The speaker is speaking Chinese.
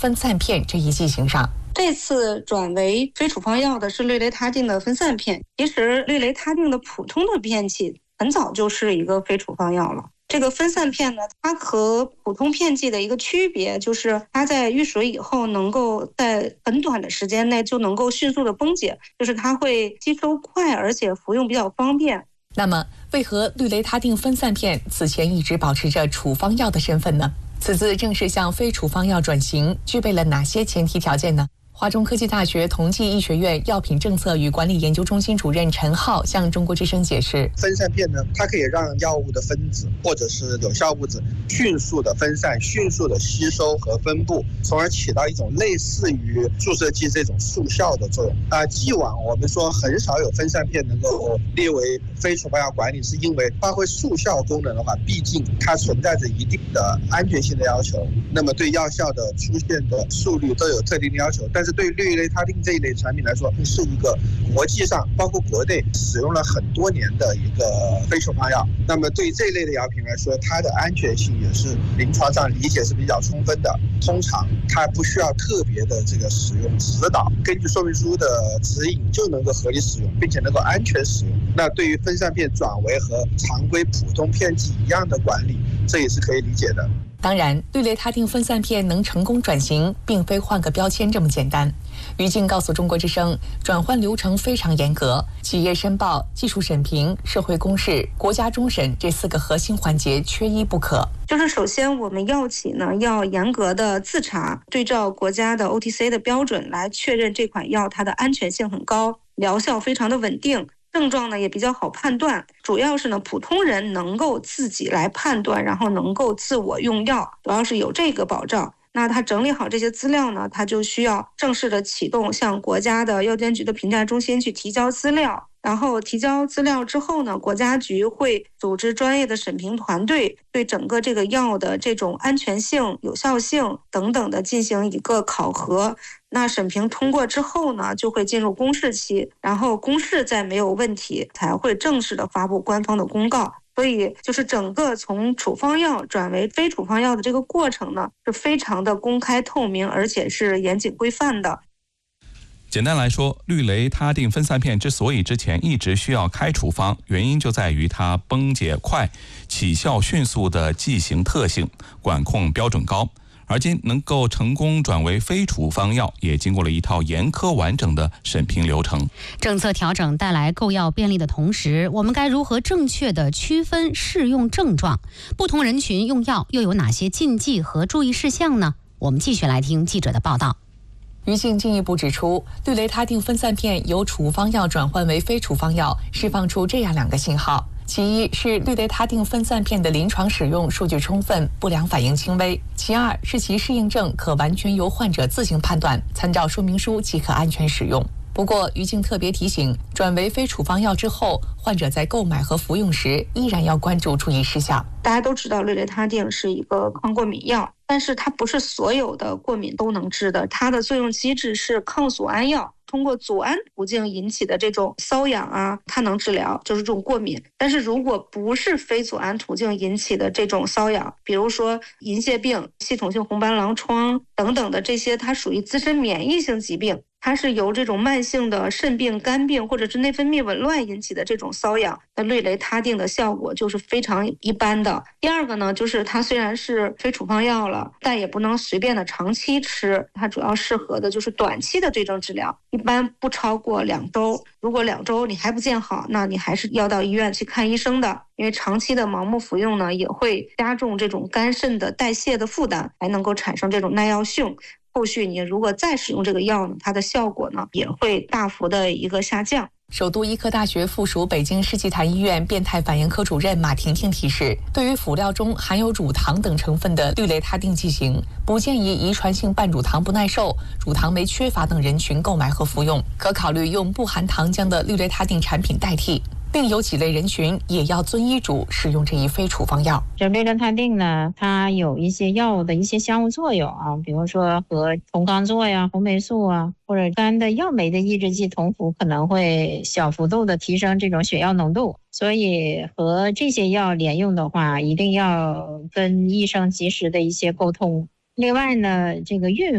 分散片这一剂型上。 这次转为非处方药的是氯雷他定的分散片。其实氯雷他定的普通的片剂很早就是一个非处方药了。这个分散片呢，它和普通片剂的一个区别就是它在遇水以后能够在很短的时间内就能够迅速的崩解，就是它会吸收快，而且服用比较方便。 那么为何氯雷他定分散片此前一直保持着处方药的身份呢？此次正式向非处方药转型，具备了哪些前提条件呢？华中科技大学同济医学院药品政策与管理研究中心主任陈浩向中国之声解释， 分散片呢，它可以让药物的分子或者是有效物质迅速的分散、迅速的吸收和分布，从而起到一种类似于注射剂这种速效的作用。既往我们说很少有分散片能够列为非处方药管理，是因为发挥速效功能的话，毕竟它存在着一定的安全性的要求，那么对药效的出现的速率都有特定的要求。但是对氯雷他定这一类产品来说，是一个国际上包括国内使用了很多年的一个非处方药。那么对这一类的药品来说，它的安全性也是临床上理解是比较充分的。通常它不需要特别的这个使用指导，根据说明书的指引就能够合理使用，并且能够安全使用。那对于分散片转为和常规普通片剂一样的管理，这也是可以理解的。 当然，氯雷他定分散片能成功转型，并非换个标签这么简单。于静告诉中国之声，转换流程非常严格，企业申报、技术审评、社会公示、国家终审这4个核心环节缺一不可。 就是首先我们药企呢要严格的自查，对照国家的 OTC 的标准来确认这款药它的安全性很高，疗效非常的稳定。症状呢也比较好判断，主要是呢普通人能够自己来判断，然后能够自我用药，主要是有这个保障。那他整理好这些资料呢，他就需要正式的启动向国家的药监局的评价中心去提交资料，然后提交资料之后呢，国家局会组织专业的审评团队，对整个这个药的这种安全性、有效性等等的进行一个考核。那审评通过之后呢，就会进入公示期，然后公示再没有问题，才会正式的发布官方的公告。所以就是整个从处方药转为非处方药的这个过程呢，是非常的公开透明，而且是严谨规范的。 简单来说，氯雷他定分散片之所以之前一直需要开处方，原因就在于它崩解快、起效迅速的剂型特性，管控标准高。而今能够成功转为非处方药，也经过了一套严苛完整的审评流程。 政策调整带来购药便利的同时，我们该如何正确地区分适用症状？不同人群用药又有哪些禁忌和注意事项呢？我们继续来听记者的报道。 于静进一步指出，氯雷他定分散片由处方药转换为非处方药，释放出这样2个信号。其一是氯雷他定分散片的临床使用数据充分，不良反应轻微；其二是其适应症可完全由患者自行判断，参照说明书即可安全使用。不过，于静特别提醒，转为非处方药之后，患者在购买和服用时依然要关注注意事项。 大家都知道氯雷他定是一个抗过敏药，但是它不是所有的过敏都能治的，它的作用机制是抗组胺药。通过组胺途径引起的这种瘙痒啊，它能治疗，就是这种过敏。但是如果不是非组胺途径引起的这种瘙痒，比如说银屑病、系统性红斑狼疮等等的这些，它属于自身免疫性疾病，它是由这种慢性的肾病、肝病或者是内分泌紊乱引起的这种瘙痒，那氯雷他定的效果就是非常一般的。第二个呢，就是它虽然是非处方药了，但也不能随便的长期吃，它主要适合的就是短期的对症治疗，一般不超过2周。如果2周你还不见好，那你还是要到医院去看医生的，因为长期的盲目服用呢，也会加重这种肝肾的代谢的负担，还能够产生这种耐药性。后续你如果再使用这个药呢，它的效果呢也会大幅的一个下降。 首都医科大学附属北京世纪坛医院变态反应科主任马婷婷提示，对于辅料中含有乳糖等成分的氯雷他定剂型，不建议遗传性半乳糖不耐受、乳糖酶缺乏等人群购买和服用，可考虑用不含糖浆的氯雷他定产品代替。另有几类人群也要遵医嘱使用这一非处方药。 这氯雷他定呢，它有一些药物的一些相互作用啊，比如说和酮罡唑呀、红霉素啊，或者肝的药酶的抑制剂同服，可能会小幅度的提升这种血药浓度。所以和这些药连用的话，一定要跟医生及时的一些沟通。另外呢，这个孕